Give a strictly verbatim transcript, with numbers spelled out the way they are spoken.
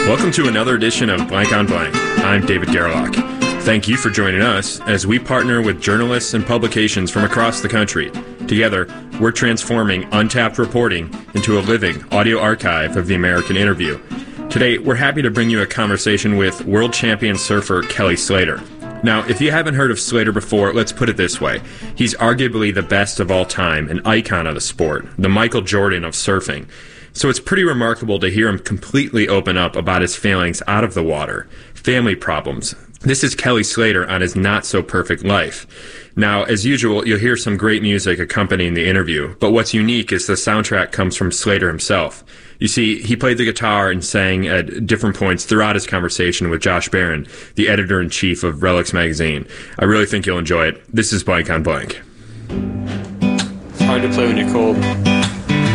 Welcome to another edition of Blank on Blank. I'm David Gerlach. Thank you for joining us as we partner with journalists and publications from across the country. Together, we're transforming untapped reporting into a living audio archive of the American interview. Today, we're happy to bring you a conversation with world champion surfer Kelly Slater. Now, if you haven't heard of Slater before, let's put it this way. He's arguably the best of all time, an icon of the sport, the Michael Jordan of surfing. So it's pretty remarkable to hear him completely open up about his failings out of the water, family problems. This is Kelly Slater on his not-so-perfect life. Now, as usual, you'll hear some great music accompanying the interview, but what's unique is the soundtrack comes from Slater himself. You see, he played the guitar and sang at different points throughout his conversation with Josh Barron, the editor-in-chief of Relics magazine. I really think you'll enjoy it. This is Blank on Blank. It's hard to play when you're cold.